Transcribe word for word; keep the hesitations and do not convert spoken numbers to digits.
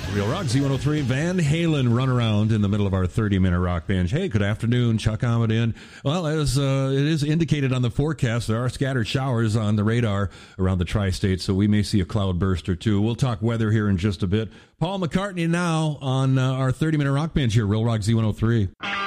Real Rock Z one oh three, Van Halen run around in the middle of our thirty-minute rock binge. Hey, good afternoon, Chuck Ahmed in. Well, as uh, it is indicated on the forecast, there are scattered showers on the radar around the tri-state, so we may see a cloud burst or two. We'll talk weather here in just a bit. Paul McCartney now on uh, our thirty-minute rock binge here, Real Rock Z one oh three.